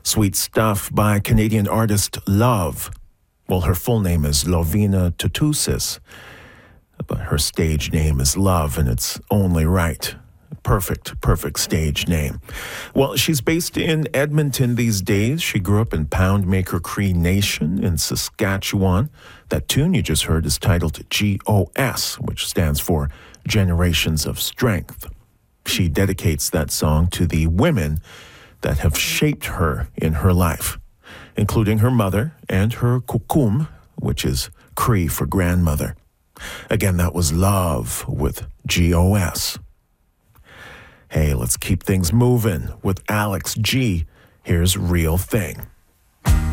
Sweet Stuff by Canadian artist Love. Well, her full name is Lovina Tutusis, but her stage name is Love, and it's only right. Perfect stage name. Well, she's based in Edmonton these days. She grew up in Poundmaker Cree Nation in Saskatchewan. That tune you just heard is titled GOS, which stands for Generations of Strength. She dedicates that song to the women that have shaped her in her life, including her mother and her kukum, which is Cree for grandmother. Again, that was Love with GOS. Hey, let's keep things moving with Alex G. Here's Real Thing.